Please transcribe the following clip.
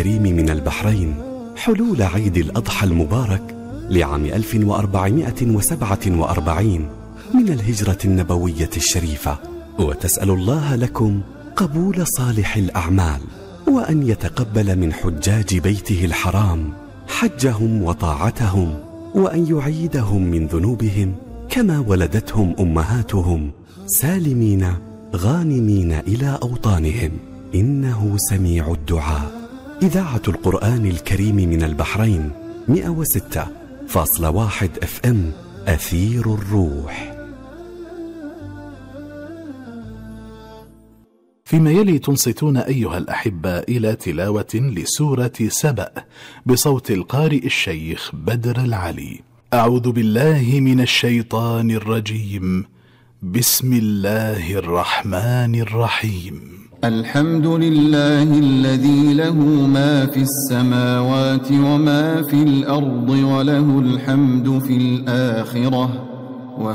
الكريم من البحرين حلول عيد الأضحى المبارك لعام 1447 من الهجرة النبوية الشريفة، وتسأل الله لكم قبول صالح الأعمال، وأن يتقبل من حجاج بيته الحرام حجهم وطاعتهم، وأن يعيدهم من ذنوبهم كما ولدتهم أمهاتهم سالمين غانمين إلى أوطانهم، إنه سميع الدعاء. إذاعة القرآن الكريم من البحرين 106.1 FM أثير الروح. فيما يلي تنصتون أيها الأحبة إلى تلاوة لسورة سبأ بصوت القارئ الشيخ بدر العلي. أعوذ بالله من الشيطان الرجيم. بسم الله الرحمن الرحيم. الحمد لله الذي له ما في السماوات وما في الأرض وله الحمد في الآخرة